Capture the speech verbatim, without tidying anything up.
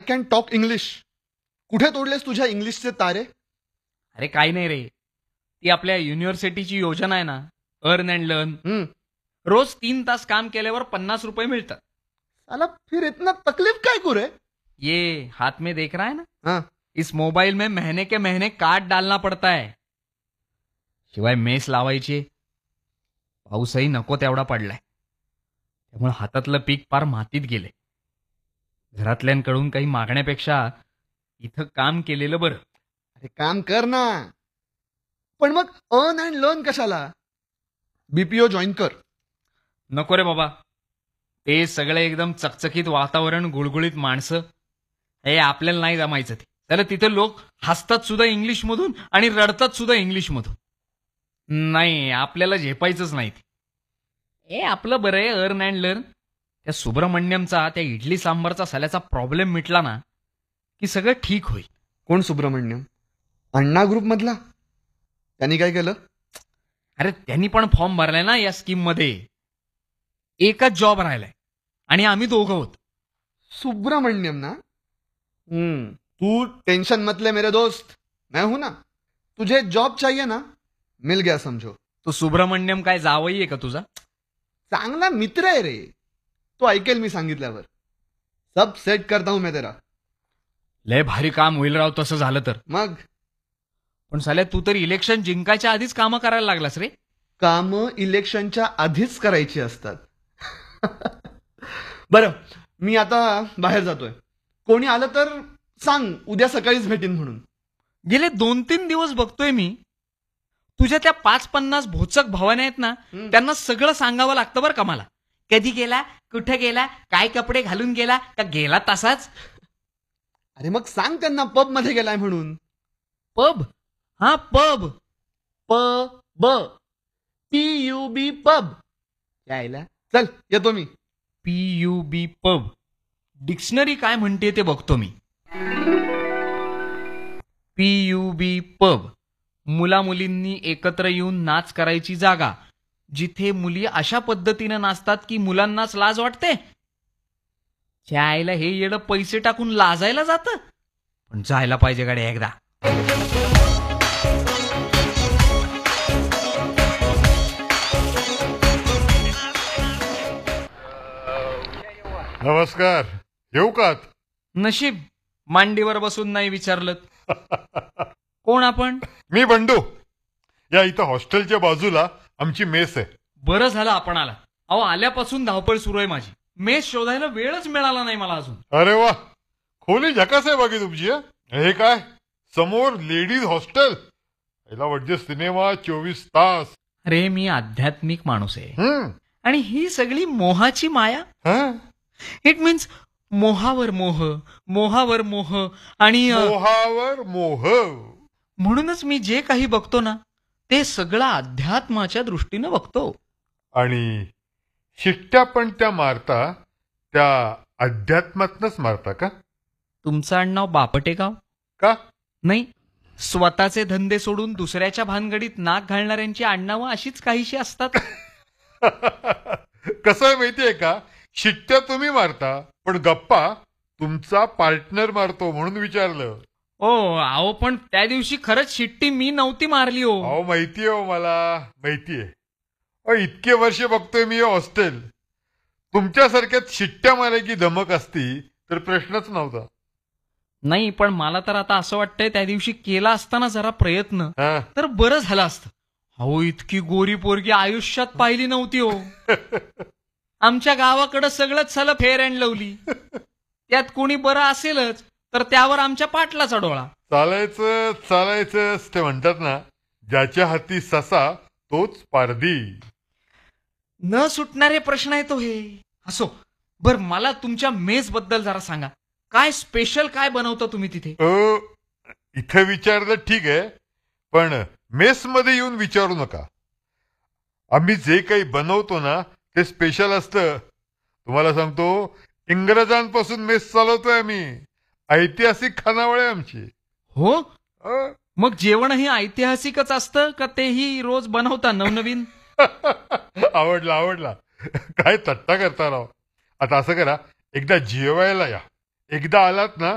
Can talk English. कुठे तोडलेस तुझ्या इंग्लिशचे तारे? अरे काही नाही रे, ती आपल्या युनिव्हर्सिटीची योजना आहे ना, अर्न अँड लर्न. हम्म. रोज तीन तास काम केल्यावर पन्नास रुपये मिळतात. साला फिर इतना तकलीफ काय करू रे? ये हाथ में देख रहा है ना, हाँ. इस मोबाईल में महीने के महीने कार्ड डालना पड़ता है. शिवाय मेस लावायची, पाऊसही नको तेवढा पडलाय, त्यामुळे हातातलं पीक पार मातीत गेले. घरातल्यांकडून काही मागण्यापेक्षा इथं काम केलेलं बरं. अरे काम कर ना, पण मग अर्न अँड लर्न कशाला? बीपीओ जॉईन कर. नको रे बाबा, ते सगळे एकदम चकचकीत वातावरण, गुळगुळीत माणसं, हे आपल्याला नाही जमायचं. ते त्याला तिथे लोक हसतात सुद्धा इंग्लिशमधून आणि रडतात सुद्धा इंग्लिशमधून. नाही, आपल्याला झेपायचंच नाही. ए आपलं बरं आहे अर्न अँड लर्न. त्या सुब्रमण्यमचा, त्या इडली सांबारचा साल्याचा प्रॉब्लेम मिटला ना की सगळं ठीक होईल. कोण सुब्रमण्यम? अण्णा ग्रुप मधला? त्यांनी काय केलं? अरे त्यांनी पण फॉर्म भरलाय ना या स्कीम मध्ये. एकच जॉब राहिलाय आणि आम्ही दोघं होत. सुब्रमण्यम ना? हम्म. तू टेंशन मत ले मेरे दोस्त, मैं हूं ना. तुझे जॉब चाहिए ना, मिल गया समझो. तो सुब्रमण्यम काय जावई आहे का तुझा? चांगला मित्र आहे रे. तो ऐकेल मी सांगितल्यावर. सब सेट करता हूं मैं तेरा. लय भारी काम होईल राव तसं झालं तर. मग पण साल्या तू तर इलेक्शन जिंकायच्या आधीच कामं करायला लागलास रे. कामं इलेक्शनच्या आधीच करायची असतात. बरं, मी आता बाहेर जातोय. कोणी आलं तर सांग उद्या सकाळीच भेटीन म्हणून. गेले दोन तीन दिवस बघतोय मी, तुझ्या त्या पाच पन्नास भोचक भावाने आहेत ना, त्यांना सगळं सांगावं लागतं बरं का मला. कधी गेला, कुठे गेला, काय कपडे घालून गेला, का गेला तसाच. अरे मग सांग त्यांना पब मध्ये गेलाय म्हणून. पब? हा पब. प ब पी यू बी पब. यायला चल येतो मी. पी यू बी पब. डिक्शनरी काय म्हणते ते बघतो मी. पी यू बी पब, मुला मुलींनी एकत्र येऊन नाच करायची जागा, जिथे मुली अशा पद्धतीनं नाचतात की मुलांनाच लाज वाटते. चायला हे येडं पैसे टाकून लाजायला जातं, पण जायला पाहिजे गाड्या एकदा. नमस्कार, येऊ का? नशीब मांडीवर बसून नाही विचारलं. कोण आपण? मी बंडू. या इथं हॉस्टेलच्या बाजूला आमची मेस आहे. बरं झालं आपण आला. अहो आल्यापासून धावपळ सुरू आहे माझी. मेस शोधायला वेळच मिळाला नाही मला अजून. अरे वा, खोली झकास आहे बाकी तुमची. हे काय समोर लेडीज हॉस्टेल, याला वाटते सिनेमा चोवीस तास. अरे मी आध्यात्मिक माणूस आहे, हम्म. आणि ही सगळी मोहाची माया. हा? इट मीन्स मोहावर मोह, मोहावर मोह आणि अ, मोहावर मोह. म्हणूनच मी जे काही बघतो ना ते सगळं अध्यात्माच्या दृष्टीनं बघतो. आणि शिट्ट्या पण त्या मारता त्या अध्यात्मातनच मारता का? तुमचं आडनाव बापटेगाव का? नाही, स्वतःचे धंदे सोडून दुसऱ्याच्या भानगडीत नाक घालणाऱ्यांची आडनावं अशीच काहीशी असतात. कसं आहे माहितीये का, शिट्ट्या तुम्ही मारता पण गप्पा तुमचा पार्टनर मारतो म्हणून विचारलं. ओ अहो, पण त्या दिवशी खरंच शिट्टी मी नव्हती मारली हो. अहो माहितीये हो, मला माहितीये. अहो, इतके वर्ष बघतोय मी हॉस्टेल. तुमच्यासारख्यात शिट्ट्या मारायची धमक असती तर प्रश्नच नव्हता. नाही, पण मला तर आता असं वाटतंय त्या दिवशी केला असताना जरा प्रयत्न हा? तर बरं झालं असतं. अहो इतकी गोरी पोरगी आयुष्यात पाहिली नव्हती हो. आमच्या गावाकडं सगळंच झालं फेअर अँड लवली. त्यात कोणी बरं असेलच तर त्यावर आमच्या पाटलाचा डोळा. चालायचं चालायचं ते म्हणतात ना, ज्याच्या हाती ससा तोच पारधी. न सुटणारे प्रश्न आहे तो हे. असो, बर मला तुमच्या मेस बद्दल जरा सांगा. काय स्पेशल काय बनवता तुम्ही तिथे? अ, इथे विचारलं ठीक आहे, पण मेस मध्ये येऊन विचारू नका. आम्ही जे काही बनवतो ना ते स्पेशल असतं. तुम्हाला सांगतो, इंग्रजांपासून मेस चालवतोय आम्ही. ऐतिहासिक खानावळ आहे आमची. हो, अ, मग जेवणही ऐतिहासिकच असतं का तेही रोज बनवता नवनवीन? आवडला आवडला. काय थट्टा करता राव. आता असं करा, एकदा जेवायला या. एकदा आलात ना